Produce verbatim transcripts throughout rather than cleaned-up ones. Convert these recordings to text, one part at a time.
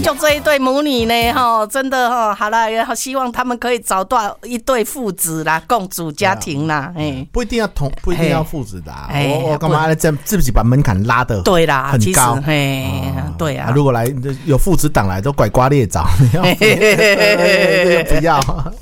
就这一对母女呢，哈，真的哈，好了，也希望他们可以找到一对父子啦，共组家庭啦，哎， 不一定要同，不一定要父子的、啊。我我干嘛呢？这自己把门槛拉得对啦，很高， 嘿，对啊。 如果来有父子党来，都拐瓜裂枣，你要不要？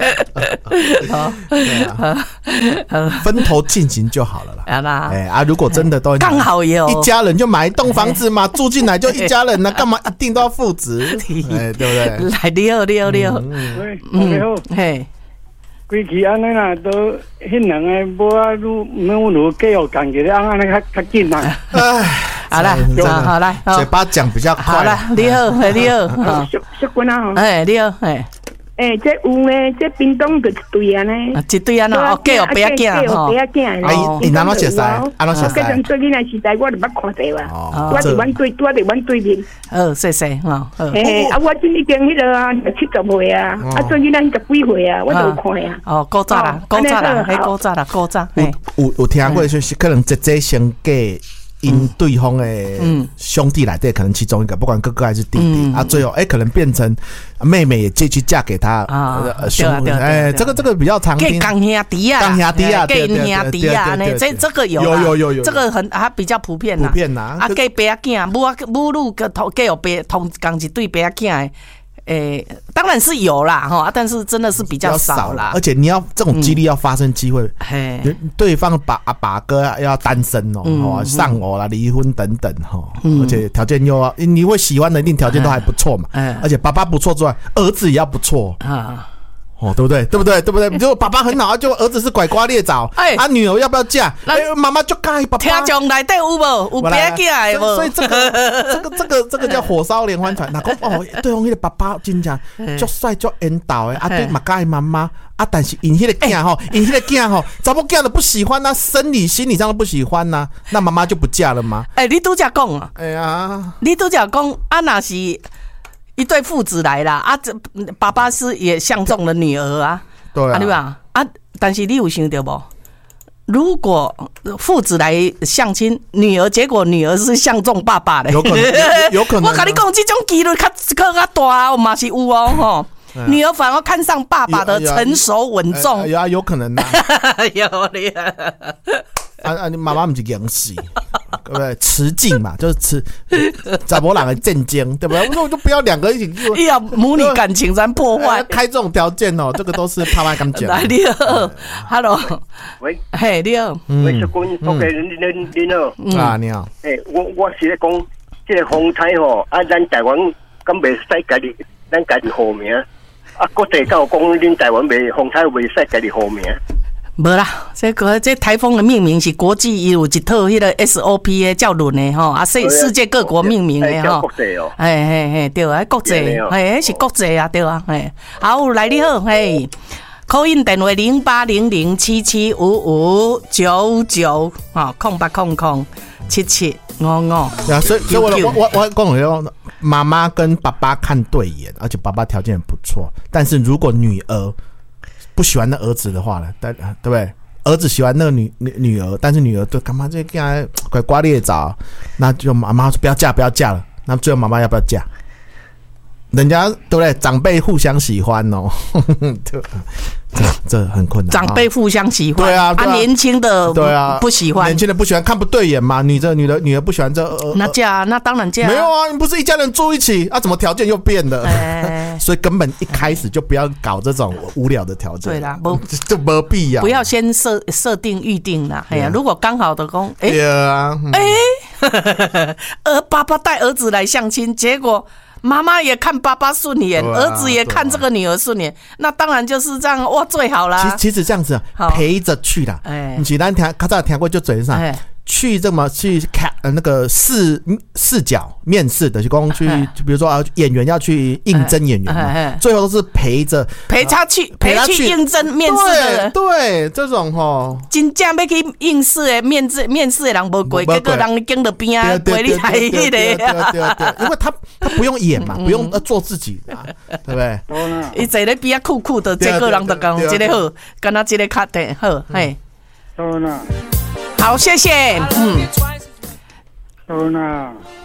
对啊，分头进行就好了啦。 好啦， 哎啊，如果真的都刚好有一家人，就买一栋房子嘛，住进来就一家人了，干嘛一定都要父子？哎，对不对？ 来，你好，你好，你好， 你好， 嘿。 规矩安尼啦，都迄两个无啊，如母女继续干起来，安尼较较紧啦。 哎， 好了，好来， 嘴巴讲比较快。 好了，你好，你好， 小小君啊， 哎，你好，哎。 诶，这有呢，这冰冻就一对啊呢， 一对啊喏，哦，计有白囝吼，白囝， 哎，你哪能熟悉？安怎熟悉？ 我跟做囡仔时代，我就捌看到啊，我伫阮对，我伫阮对面。 哦，谢谢哈。 诶，啊，我今已经迄个啊，七十岁啊，啊，做囡仔十几岁啊，我都有看啊。 哦，古早啦，古早啦，迄古早啦，古早。 有有听过，就是可能姐姐先嫁。因对方的兄弟来对，可能其中一个，不管哥哥还是弟弟、嗯、啊，最后哎、欸，可能变成妹妹也继续嫁给他啊，兄弟，哎，这个这个比较常听。 港兄弟啊， 港兄弟啊， 对对对对啊，那这这个有有有有有， 这个很还比较普遍啦，普遍啦。 啊，嫁伯仔囝，母母女个同嫁有伯同同一对伯仔囝。诶、欸，当然是有啦哈，但是真的是比较少啦。 而且你要这种几率要发生机会， 嗯、 对方把阿爸哥要单身哦，嗯哦丧偶啦、离婚等等哈，嗯、而且条件又要你会喜欢的，一定条件都还不错嘛。嗯、而且爸爸不错之外，儿子也要不错啊。哦，对不对？对不对？对不对？如果爸爸很好，就儿子是拐瓜裂枣，哎，啊，女儿要不要嫁？哎，妈妈就该爸爸。 听众内底有无？有别囝无？ 所以这个这个这个这个叫火烧连环船。那讲哦，对方那个爸爸真正足帅足缘投的，啊，对嘛该妈妈啊，但是因那个囝吼，因那个囝吼，查某囝都不喜欢呐，生理心理上都不喜欢呐，那妈妈就不嫁了吗？ 哎，你都这讲啊？ 哎呀， 你都这讲啊？那是。一对父子来啦啊！这爸爸是也相中了女儿啊， 对啊， 对吧？啊，但是你有想到不？如果父子来相亲，女儿结果女儿是相中爸爸的， 有可能，有可能。 我跟你讲，这种几率较较较大哦，嘛是有哦吼。女儿反而看上爸爸的成熟稳重， 有啊，有可能啊， 有的。 啊啊！你妈妈不是演戏，对不对？雌竞嘛，就是雌查某人的战争，对不对？我说我就不要两个一起， 要母女感情咱破坏， 开这种条件哦，这个都是拍拍刚讲。 来，你好 ，Hello， 喂， 嘿，你好， 喂，小公，OK，你你你好， 啊，你好， 诶，我我是咧讲，这个风采吼，啊，咱台湾敢袂使家己，咱家己好名，啊，国际敢有讲恁台湾袂风采袂使家己好名。 无啦，这个这台风的命名是国际有一套迄个 S O P 的教论的吼，啊世世界各国命名的吼，哎嘿嘿对啊，国际，哎是国际啊对啊，哎好来你好，嘿，call in 电话零八零零七七五五九九，哈空八空空七七五五。 啊，所以所以我我我我讲说，妈妈跟爸爸看对眼，而且爸爸条件不错，但是如果女儿不喜欢那儿子的话呢，对对不对？儿子喜欢那个女女女儿，但是女儿对干嘛这个拐瓜裂枣，那就妈妈说不要嫁，不要嫁了。那最后妈妈要不要嫁？人家对不对？长辈互相喜欢哦，这这很困难。 长辈互相喜欢， 对啊， 啊，年轻的对啊不喜欢， 年轻的不喜欢，看不对眼嘛。女的女的女的不喜欢这，呃、 那嫁那当然嫁。 没有啊，你不是一家人住一起啊？怎么条件又变了？欸、所以根本一开始就不要搞这种无聊的条件。 对啦，不就没必要。 不要先设设定预定啦。哎呀，如果刚好的公，哎、欸， 对啊， 哎、欸，儿爸爸带儿子来相亲，结果。妈妈也看爸爸顺眼，啊、儿子也看这个女儿顺眼，啊、那当然就是这样哇，最好啦。 其其实这样子陪着去啦，哎，你咱听，较早听过就嘴上。哎去这么去看呃那个视视角面试的，就光去，就比如说啊演员要去应征演员嘛，最后都是陪着陪他去陪他去应征面试的人， 对这种吼， 真正要去应试的面试面试的人无过，结果人经到边啊，过你来迄个，对对对，因为他他不用演嘛，不用做自己啊，对不对？ 伊坐咧边啊酷酷的，这个人就讲这个好，跟他这个卡的好，嘿，好，谢谢，嗯。 好啦。